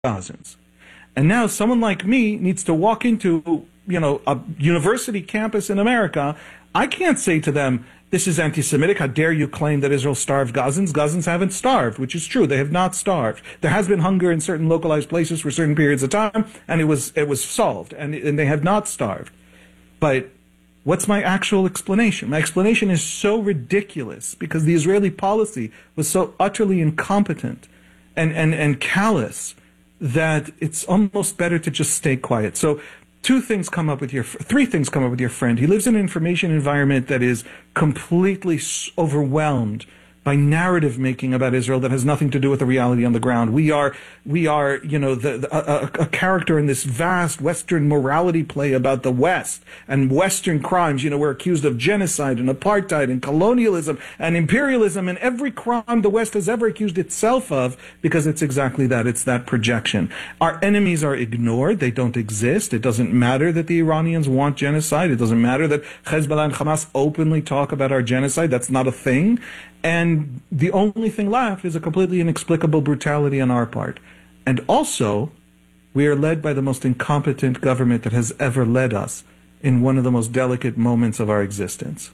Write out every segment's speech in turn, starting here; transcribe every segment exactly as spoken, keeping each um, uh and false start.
Gazans. And now someone like me needs to walk into, you know, a university campus in America. I can't say to them, this is anti-Semitic. How dare you claim that Israel starved Gazans? Gazans haven't starved, which is true. They have not starved. There has been hunger in certain localized places for certain periods of time, and it was it was solved, and, and they have not starved. But what's my actual explanation? My explanation is so ridiculous because the Israeli policy was so utterly incompetent and, and, and callous that it's almost better to just stay quiet. So two things come up with your, three things come up with your friend. He lives in an information environment that is completely overwhelmed by narrative making about Israel that has nothing to do with the reality on the ground. We are, we are, you know, the, the a, a character in this vast Western morality play about the West and Western crimes. You know, we're accused of genocide and apartheid and colonialism and imperialism and every crime the West has ever accused itself of, because it's exactly that. It's that projection. Our enemies are ignored. They don't exist. It doesn't matter that the Iranians want genocide. It doesn't matter that Hezbollah and Hamas openly talk about our genocide. That's not a thing. And the only thing left is a completely inexplicable brutality on our part. And also, we are led by the most incompetent government that has ever led us in one of the most delicate moments of our existence.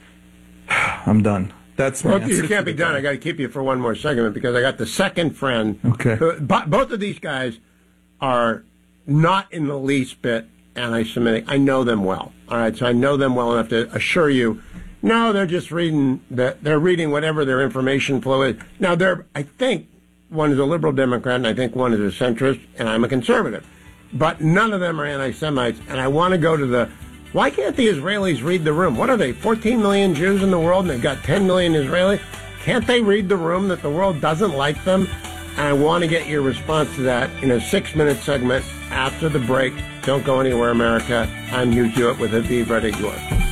I'm done. That's well, my you can't be done. I got to keep you for one more segment because I got the second friend. Okay. Who, both of these guys are not in the least bit anti-Semitic. I know them well. All right, so I know them well enough to assure you. No, they're just reading the, they're reading whatever their information flow is. Now, they're, I think one is a liberal Democrat, and I think one is a centrist, and I'm a conservative. But none of them are anti-Semites, and I want to go to the, why can't the Israelis read the room? What are they, fourteen million Jews in the world, and they've got ten million Israelis? Can't they read the room that the world doesn't like them? And I want to get your response to that in a six-minute segment after the break. Don't go anywhere, America. I'm Hugh Hewitt with Aviv Redigor.